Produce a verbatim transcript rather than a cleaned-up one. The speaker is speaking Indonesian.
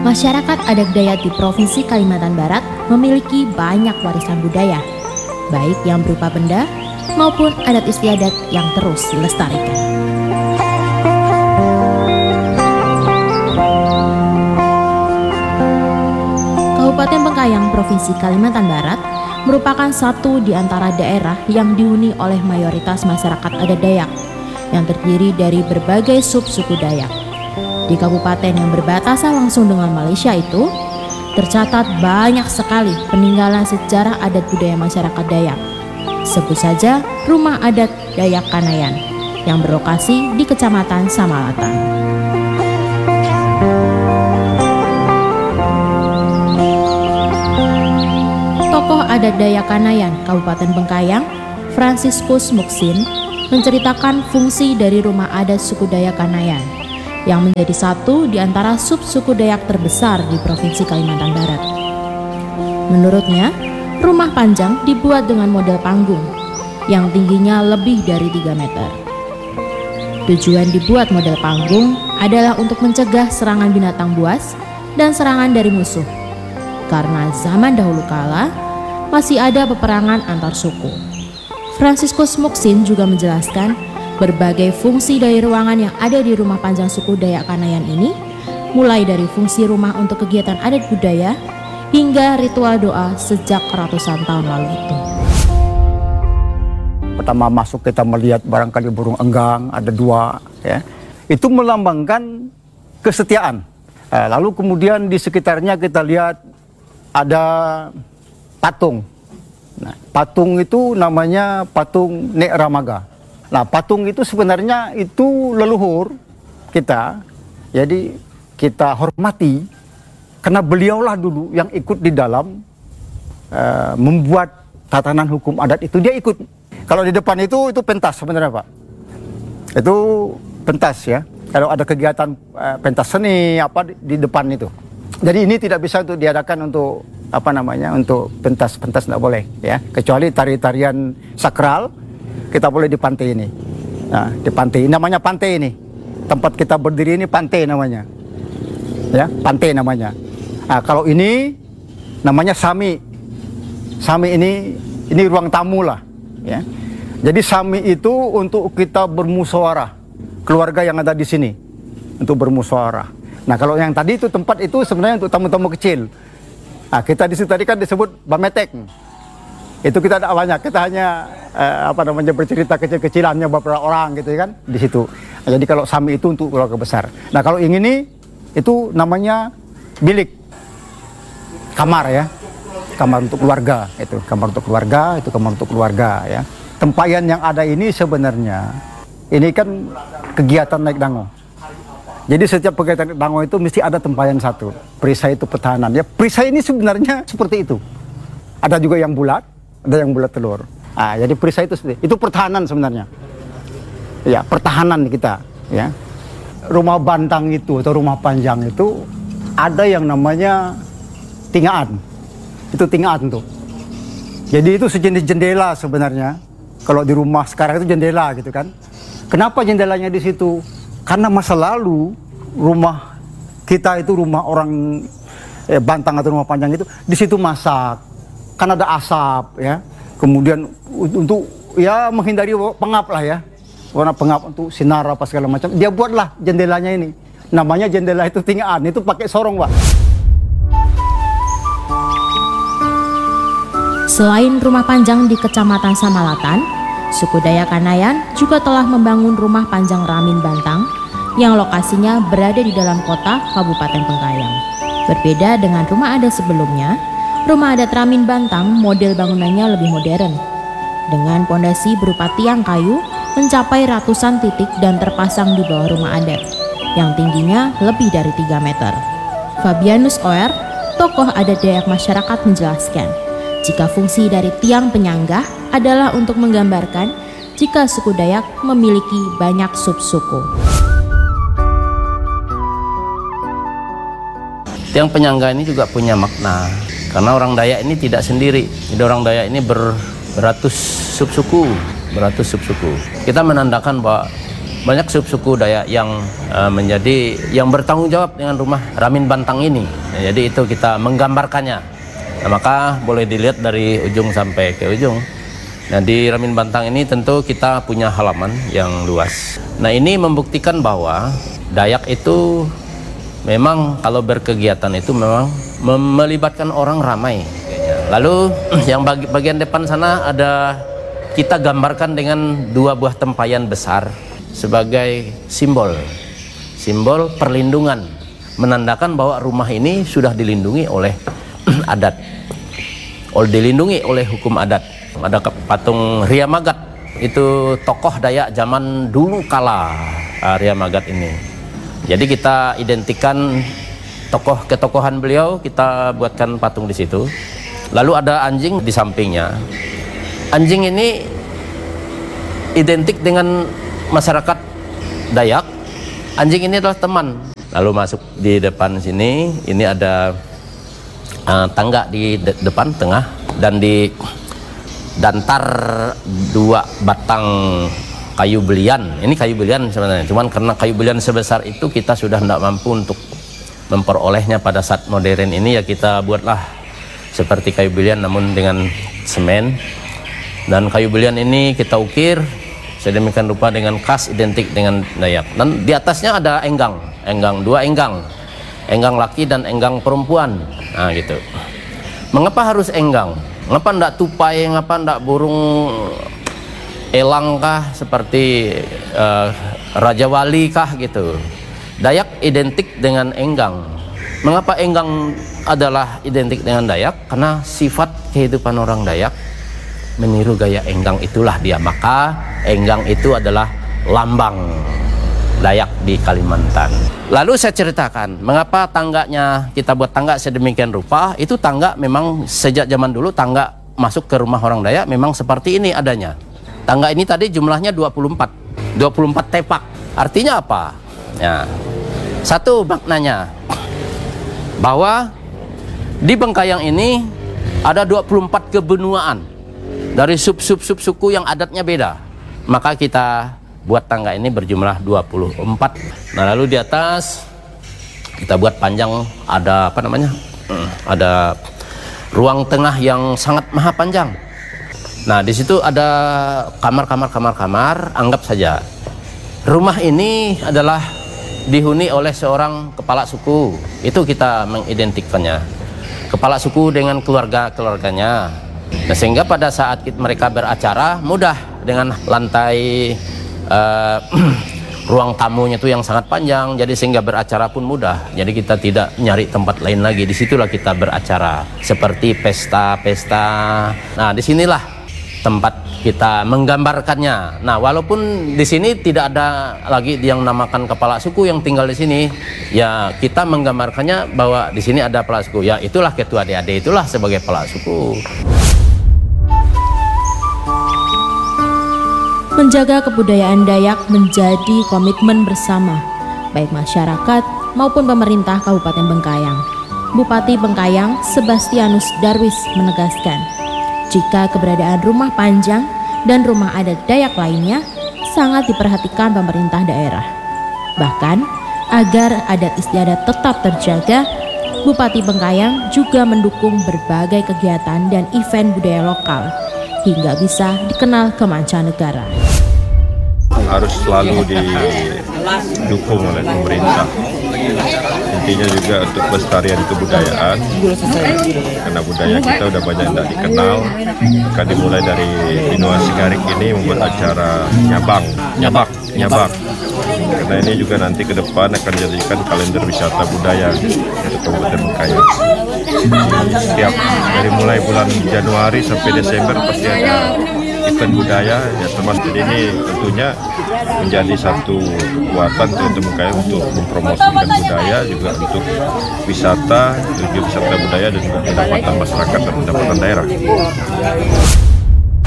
Masyarakat adat Dayak di Provinsi Kalimantan Barat memiliki banyak warisan budaya, baik yang berupa benda maupun adat istiadat yang terus dilestarikan. Kabupaten Bengkayang, Provinsi Kalimantan Barat merupakan satu di antara daerah yang dihuni oleh mayoritas masyarakat adat Dayak yang terdiri dari berbagai sub-suku Dayak. Di kabupaten yang berbatasan langsung dengan Malaysia itu, tercatat banyak sekali peninggalan sejarah adat budaya masyarakat Dayak. Sebut saja Rumah Adat Dayak Kanayan yang berlokasi di Kecamatan Samalatan. Tokoh adat Dayak Kanayan, Kabupaten Bengkayang, Fransiskus Muksin, menceritakan fungsi dari rumah adat suku Dayak Kanayan yang menjadi satu di antara sub-suku Dayak terbesar di Provinsi Kalimantan Barat. Menurutnya, rumah panjang dibuat dengan model panggung yang tingginya lebih dari tiga meter. Tujuan dibuat model panggung adalah untuk mencegah serangan binatang buas dan serangan dari musuh, karena zaman dahulu kala masih ada peperangan antar suku. Fransiskus Muksin juga menjelaskan berbagai fungsi dari ruangan yang ada di rumah panjang suku Dayak Kanayan ini, mulai dari fungsi rumah untuk kegiatan adat budaya hingga ritual doa sejak ratusan tahun lalu itu. Pertama masuk kita melihat barangkali burung enggang, ada dua, ya. Itu melambangkan kesetiaan. Lalu kemudian di sekitarnya kita lihat ada patung. Nah, patung itu namanya patung Nek Ramaga. Nah, patung itu sebenarnya itu leluhur kita, jadi kita hormati karena beliaulah dulu yang ikut di dalam uh, membuat tatanan hukum adat itu, dia ikut. Kalau di depan itu itu pentas sebenarnya, Pak. Itu pentas, ya. Kalau ada kegiatan uh, pentas seni apa di, di depan itu. Jadi ini tidak bisa untuk diadakan untuk apa namanya untuk pentas-pentas, tidak boleh, ya. Kecuali tari-tarian sakral kita boleh di pantai ini. Nah, di pantai, namanya pantai ini. Tempat kita berdiri ini pantai namanya. Ya, pantai namanya. Nah, kalau ini namanya sami. Sami ini ini ruang tamu lah, ya. Jadi sami itu untuk kita bermusyawarah. Keluarga yang ada di sini untuk bermusyawarah. Nah, kalau yang tadi itu tempat itu sebenarnya untuk tamu-tamu kecil. Nah, kita di situ tadi kan disebut bametek. Itu kita tidak banyak, kita hanya eh, apa namanya bercerita kecil-kecilannya beberapa orang gitu kan di situ. Nah, jadi kalau sami itu untuk keluarga besar. Nah, kalau yang ini itu namanya bilik, kamar, ya, kamar untuk keluarga, itu kamar untuk keluarga, itu kamar untuk keluarga, ya. Tempayan yang ada ini sebenarnya ini kan kegiatan naik dango. Jadi setiap kegiatan naik dango itu mesti ada tempayan satu. Perisai itu pertahanan. Ya, perisai ini sebenarnya seperti itu. Ada juga yang bulat, ada yang bulat telur. Ah, jadi perisai itu itu pertahanan sebenarnya. Ya, pertahanan kita, ya. Rumah bantang itu atau rumah panjang itu ada yang namanya tingaan. Itu tingaan tuh. Jadi itu sejenis jendela sebenarnya. Kalau di rumah sekarang itu jendela gitu kan. Kenapa jendelanya di situ? Karena masa lalu rumah kita itu rumah orang eh, bantang atau rumah panjang itu di situ masak. Kan ada asap, ya. Kemudian untuk ya menghindari pengap lah, ya, warna pengap untuk sinar apa segala macam, dia buatlah jendelanya ini. Namanya jendela itu tingaan, itu pakai sorong, Pak. Selain rumah panjang di Kecamatan Samalatan, suku Dayak Kanayan juga telah membangun rumah panjang Ramin Bantang yang lokasinya berada di dalam kota Kabupaten Bengkayang. Berbeda dengan rumah adat sebelumnya, rumah adat Ramin Bantang model bangunannya lebih modern, dengan pondasi berupa tiang kayu mencapai ratusan titik dan terpasang di bawah rumah adat yang tingginya lebih dari tiga meter. Fabianus Oer, tokoh adat Dayak masyarakat, menjelaskan jika fungsi dari tiang penyanggah adalah untuk menggambarkan jika suku Dayak memiliki banyak sub-suku. Tiang penyangga ini juga punya makna. Karena orang Dayak ini tidak sendiri. Jadi orang Dayak ini ber, beratus subsuku, beratus subsuku. Kita menandakan bahwa banyak suku Dayak yang uh, menjadi yang bertanggung jawab dengan rumah Ramin Bantang ini. Nah, jadi itu kita menggambarkannya. Nah, maka boleh dilihat dari ujung sampai ke ujung. Nah, di Ramin Bantang ini tentu kita punya halaman yang luas. Nah, ini membuktikan bahwa Dayak itu memang kalau berkegiatan itu memang melibatkan orang ramai. Lalu yang bagi, bagian depan sana ada kita gambarkan dengan dua buah tempayan besar sebagai simbol. Simbol perlindungan, menandakan bahwa rumah ini sudah dilindungi oleh adat. Oleh dilindungi oleh hukum adat. Ada patung Ria Magat, itu tokoh Dayak zaman dulu kala, uh, Ria Magat ini. Jadi kita identikan tokoh ketokohan beliau, kita buatkan patung di situ. Lalu ada anjing di sampingnya. Anjing ini identik dengan masyarakat Dayak. Anjing ini adalah teman. Lalu masuk di depan sini, ini ada uh, tangga di de depan tengah, dan di dantar dua batang kayu belian. Ini kayu belian sebenarnya, cuman karena kayu belian sebesar itu kita sudah tidak mampu untuk memperolehnya pada saat modern ini, ya kita buatlah seperti kayu belian namun dengan semen. Dan kayu belian ini kita ukir sedemikian rupa dengan khas identik dengan Dayak. Dan di atasnya ada enggang, enggang dua enggang, enggang laki dan enggang perempuan. Nah gitu. Mengapa harus enggang? Ngapa ndak tupai, ngapa ndak burung elang kah, seperti uh, Raja Wali kah gitu. Dayak identik dengan enggang. Mengapa enggang adalah identik dengan Dayak? Karena sifat kehidupan orang Dayak meniru gaya enggang, itulah dia. Maka enggang itu adalah lambang Dayak di Kalimantan. Lalu saya ceritakan mengapa tangganya kita buat tangga sedemikian rupa. Itu tangga memang sejak zaman dulu tangga masuk ke rumah orang Dayak memang seperti ini adanya. Tangga ini tadi jumlahnya dua puluh empat, dua puluh empat tepak. Artinya apa? Ya. Satu maknanya bahwa di Bengkayang ini ada dua puluh empat kebenuaan dari sub-sub-sub suku yang adatnya beda. Maka kita buat tangga ini berjumlah dua puluh empat. Nah, lalu di atas kita buat panjang, ada apa namanya? Ada ruang tengah yang sangat maha panjang. Nah, di situ ada kamar-kamar kamar-kamar, anggap saja rumah ini adalah dihuni oleh seorang kepala suku. Itu kita mengidentikannya. Kepala suku dengan keluarga-keluarganya. Nah, sehingga pada saat mereka beracara mudah dengan lantai Uh, ruang tamunya itu yang sangat panjang, jadi sehingga beracara pun mudah. Jadi kita tidak nyari tempat lain lagi, disitulah kita beracara seperti pesta-pesta. Nah, disinilah tempat kita menggambarkannya. Nah, walaupun di sini tidak ada lagi yang namakan kepala suku yang tinggal di sini, ya kita menggambarkannya bahwa di sini ada kepala suku. Ya itulah ketua D A D, itulah sebagai kepala suku. Menjaga kebudayaan Dayak menjadi komitmen bersama, baik masyarakat maupun pemerintah Kabupaten Bengkayang. Bupati Bengkayang, Sebastianus Darwis menegaskan, jika keberadaan rumah panjang dan rumah adat Dayak lainnya sangat diperhatikan pemerintah daerah. Bahkan, agar adat istiadat tetap terjaga, Bupati Bengkayang juga mendukung berbagai kegiatan dan event budaya lokal hingga bisa dikenal ke mancanegara. Harus selalu didukung oleh pemerintah. Intinya juga untuk pelestarian kebudayaan, karena budaya kita udah banyak yang tidak dikenal. Maka dimulai dari Benua Sigarik ini membuat acara nyabang, nyabak, nyabak. Karena ini juga nanti ke depan akan dijadikan kalender wisata budaya untuk Kabupaten Bengkayang. Setiap dari mulai bulan Januari sampai Desember pasti ada event budaya, ya termasuk ini tentunya menjadi satu kekuatan untuk Bengkayang untuk mempromosikan budaya, juga untuk wisata, tujuan wisata budaya dan juga pendapatan masyarakat dan pendapatan daerah.